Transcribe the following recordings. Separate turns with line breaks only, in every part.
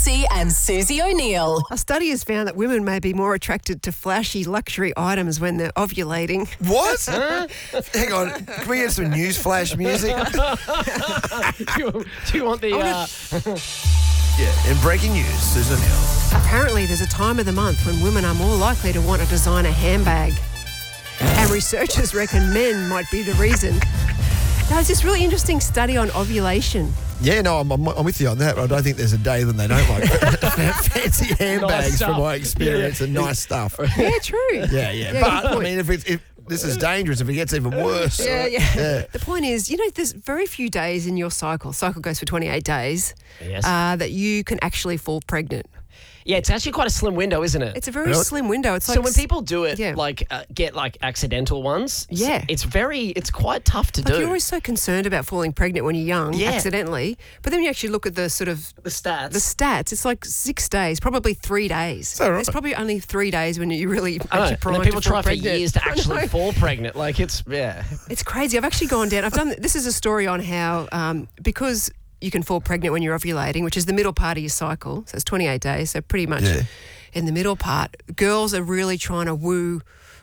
Marsey and Susie O'Neill.
A study has found that women may be more attracted to flashy luxury items when they're ovulating.
What? Hang on. Can we get some news flash music?
Do you want the...
Yeah, in breaking news, Susan O'Neill.
Apparently, there's a time of the month when women are more likely to want to design a handbag. And researchers reckon men might be the reason. Now, there's this really interesting study on ovulation.
Yeah, no, I'm with you on that. I don't think there's a day when they don't like fancy handbags from my experience and nice stuff.
Yeah, true.
Yeah. But, I mean, if this is dangerous if it gets even worse.
Yeah. The point is, there's very few days in your cycle. Cycle goes for 28 days.
Yes.
That you can actually fall pregnant.
Yeah, it's actually quite a slim window, isn't it?
It's a very slim window. It's
So
like
when people do it,
yeah.
get accidental ones,
Yeah.
it's quite tough to do.
You're always so concerned about falling pregnant when you're young, accidentally. But then you actually look at the sort of
the stats.
The stats, it's like 6 days, probably 3 days.
So right.
There's probably only 3 days when you really
I know.
actually
And
primed
then people
to fall
try for
pregnant.
years to actually
I know.
fall pregnant. It's
It's crazy. I've actually gone down. This is a story on how because you can fall pregnant when you're ovulating, which is the middle part of your cycle. So it's 28 days. So pretty much in the middle part, girls are really trying to woo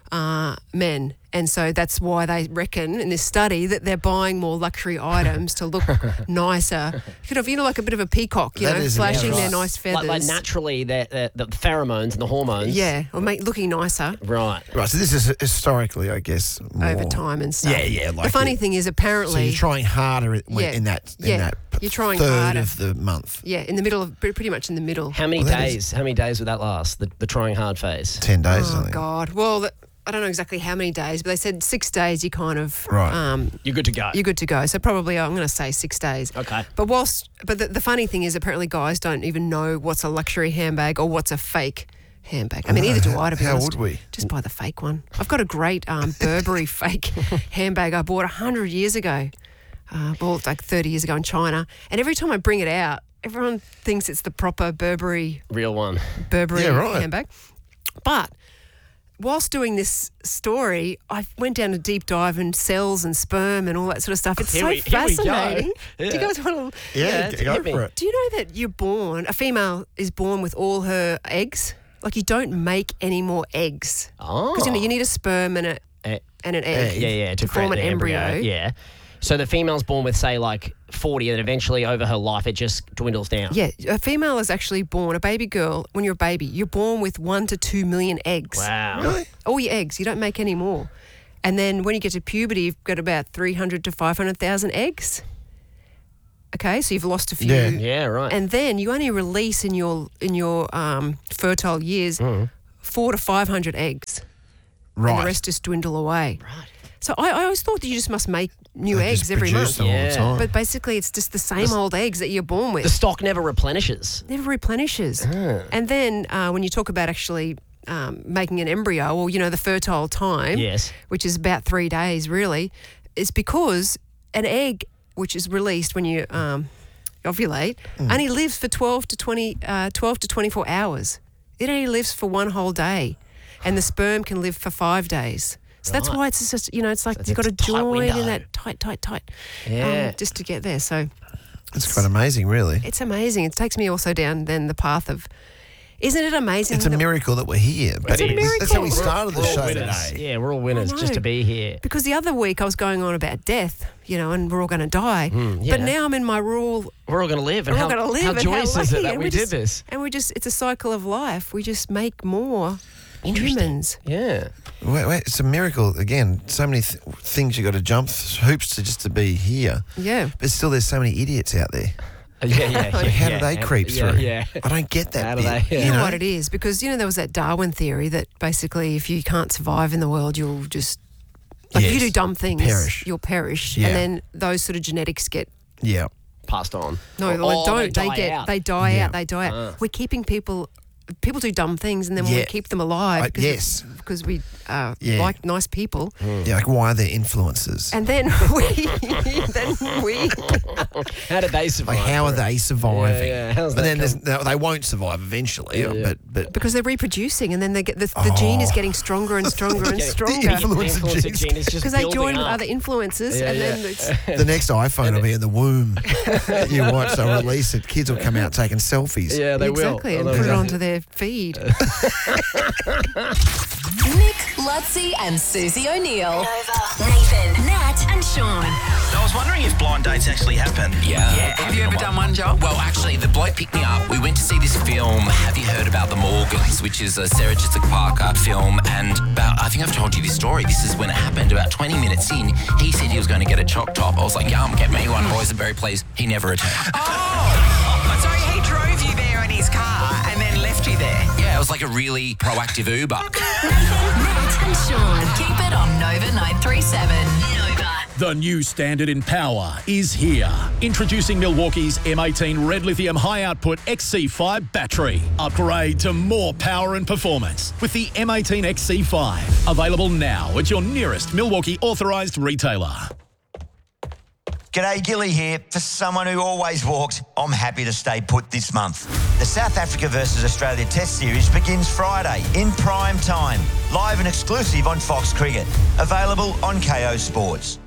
men. And so that's why they reckon in this study that they're buying more luxury items to look nicer. Like a bit of a peacock, flashing their nice feathers.
Like naturally, the pheromones and the hormones.
Yeah, or looking nicer.
Right.
Right, so this is historically, I guess, more.
Over time and stuff.
Yeah.
The funny thing is, apparently,
So you're trying harder in that
you're trying
third
harder.
of the month.
Yeah, in the middle of pretty much in the middle.
How many days? How many days would that last? The trying hard phase.
10 days, I
Oh
think.
God! Well, I don't know exactly how many days, but they said 6 days. You kind of
You're good to go.
You're good to go. So probably I'm going to say 6 days.
Okay.
But the funny thing is, apparently guys don't even know what's a luxury handbag or what's a fake handbag. I mean, either do I, to be
How
honest.
would we?
Just buy the fake one. I've got a great Burberry fake handbag I bought 100 years ago. Bought like 30 years ago in China. And every time I bring it out, everyone thinks it's the proper Burberry
Real one.
handbag. But whilst doing this story, I went down a deep dive in cells and sperm and all that sort of stuff. It's fascinating.
Yeah.
Do you guys want to...
Yeah, go for it.
Do you know that a female is born with all her eggs? Like you don't make any more eggs.
Oh.
Because you need a sperm and an egg.
Yeah,
to form
create
an
the
embryo.
Yeah. So the female's born with, say, 40, and eventually over her life it just dwindles down.
Yeah, a female is actually born, a baby girl, when you're a baby, you're born with 1 to 2 million eggs.
Wow.
Really?
All your eggs. You don't make any more. And then when you get to puberty, you've got about 300 to 500,000 eggs. Okay, so you've lost a few.
Yeah, right.
And then you only release in your fertile years 400 to 500 eggs.
Right.
And the rest just dwindle away.
Right.
So I always thought that you just must make new
They
eggs
just
every
produce
month.
them all the time.
But basically it's just the same old eggs that you're born with.
The stock never replenishes.
Never replenishes. And then when you talk about actually making an embryo, or, the fertile time,
Yes.
which is about 3 days really, is because an egg, which is released when you ovulate, only lives for 12 to 24 hours. It only lives for one whole day. And the sperm can live for 5 days. So that's why it's just, it's like you've got to
it's a tight
join
window.
in that tight,
Yeah.
just to get there. So
It's quite amazing, really.
it's amazing. It takes me also down then the path of, isn't it amazing?
It's a
that-
miracle that we're here.
It's a miracle.
That's how we started the
We're all
show
winners.
today.
Yeah, we're all winners
I know.
just to be here.
Because the other week I was going on about death, and we're all going to die.
yeah.
But now I'm in my rule.
We're all going to live. And
We're all going to live.
how
and
joyous
how
is it
lucky,
that
and
we
we're
did
just-
this?
And it's a cycle of life. We just make more humans.
Yeah.
Wait, it's a miracle. Again, so many things you got to jump hoops just to be here.
Yeah.
But still, there's so many idiots out there.
Yeah.
How do they creep through?
Yeah.
I don't get that
How do
bit.
they-
You know what it is? Because, there was that Darwin theory that basically if you can't survive in the world, you'll just... Like if you
Yes.
do dumb things,
Perish.
you'll perish.
Yeah.
And then those sort of genetics get...
Yeah.
Passed on.
No,
Or-
they
or
don't.
die
They
out.
die
Yeah.
out. They die out. We're keeping people do dumb things and then we
Yeah.
keep them alive.
Yes.
Because we like nice people.
Yeah, like why are they influencers?
And then we.
How did they survive?
Like how are they surviving?
Yeah. How's
But
that
then they won't survive eventually. But
Because they're reproducing, and then they get the gene is getting stronger and stronger and stronger.
influencer
gene is just
Because they
building
join with
up.
other influencers, and then it's,
the next iPhone will be in the womb. You watch, they'll release it. Kids will come out taking selfies.
Yeah, they
exactly,
will.
and put it onto their feed.
Nick, Lutzi, and Susie O'Neill.
Nova, Nathan, Nat, and Sean.
I was wondering if blind dates actually happen.
Yeah.
Have you ever done one, Joel?
Well, actually, the bloke picked me up. We went to see this film, Have You Heard About the Morgans, which is a Sarah Jessica Parker film. And I think I've told you this story. This is when it happened. About 20 minutes in, he said he was going to get a choc top. I was like, yum, get me one, boys, and very pleased. He never returned.
Oh, so he drove you there in his car and then left you there?
Yeah, it was like a really proactive Uber.
Nathan, Nat, and Sean.
Keep it on Nova 937.
Nova.
The new standard in power is here. Introducing Milwaukee's M18 Red Lithium High Output XC5 battery. Upgrade to more power and performance with the M18 XC5. Available now at your nearest Milwaukee authorised retailer.
G'day, Gilly here. For someone who always walks, I'm happy to stay put this month. The South Africa versus Australia Test Series begins Friday in prime time. Live and exclusive on Fox Cricket. Available on KO Sports.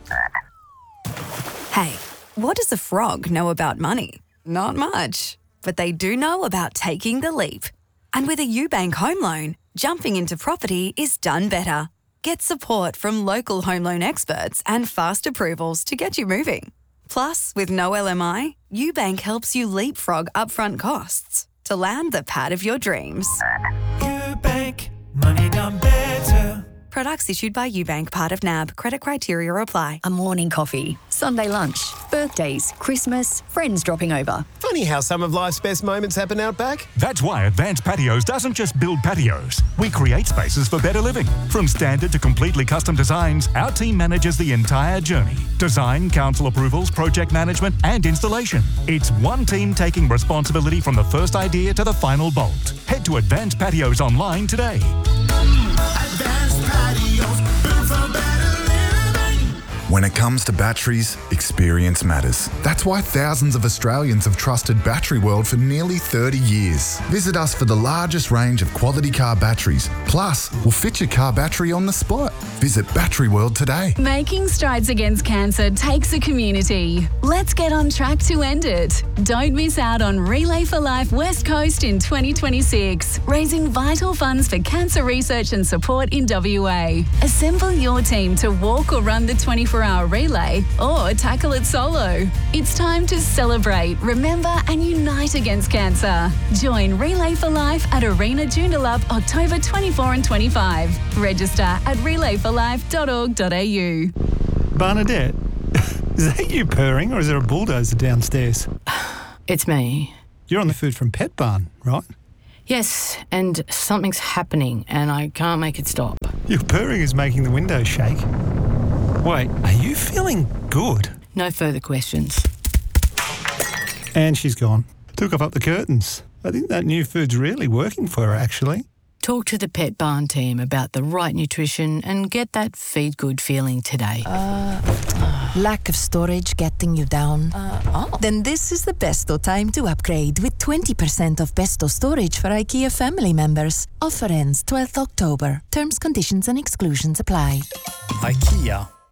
Hey, what does a frog know about money? Not much. But they do know about taking the leap. And with a Eubank home loan, jumping into property is done better. Get support from local home loan experts and fast approvals to get you moving. Plus, with no LMI, Eubank helps you leapfrog upfront costs to land the pad of your dreams.
Eubank, money done better.
Products issued by Eubank, part of NAB. Credit criteria apply.
A morning coffee, Sunday lunch, birthdays, Christmas, friends dropping over.
Funny how some of life's best moments happen out back.
That's why Advanced Patios doesn't just build patios. We create spaces for better living. From standard to completely custom designs, our team manages the entire journey. Design, council approvals, project management, and installation. It's one team taking responsibility from the first idea to the final bolt. Head to Advanced Patios online today.
Advanced patios, built for better living.
When it comes to batteries, experience matters. That's why thousands of Australians have trusted Battery World for nearly 30 years. Visit us for the largest range of quality car batteries. Plus, we'll fit your car battery on the spot. Visit Battery World today.
Making strides against cancer takes a community. Let's get on track to end it. Don't miss out on Relay for Life West Coast in 2026, raising vital funds for cancer research and support in WA. Assemble your team to walk or run the 24-hour relay or tackle it solo. It's time to celebrate, remember and unite against cancer. Join Relay for Life at Arena Joondalup October 24 and 25. Register at relayforlife.org.au.
Bernadette, is that you purring or is there a bulldozer downstairs?
It's me.
You're on the food from Pet Barn, right?
Yes, and something's happening and I can't make it stop.
Your purring is making the windows shake. Wait, are you feeling good?
No further questions.
And she's gone. Took up the curtains. I think that new food's really working for her, actually.
Talk to the Pet Barn team about the right nutrition and get that feed good feeling today.
Lack of storage getting you down? Then this is the Besto time to upgrade with 20% off Besto storage for IKEA family members. Offer ends 12th October. Terms, conditions and exclusions apply.
IKEA.